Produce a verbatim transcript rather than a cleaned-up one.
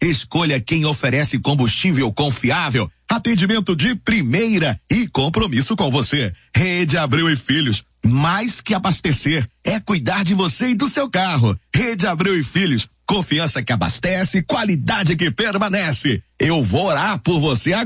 Escolha quem oferece combustível confiável, atendimento de primeira e compromisso com você. Rede Abreu e Filhos, mais que abastecer, é cuidar de você e do seu carro. Rede Abreu e Filhos, confiança que abastece, qualidade que permanece. Eu vou orar por você agora.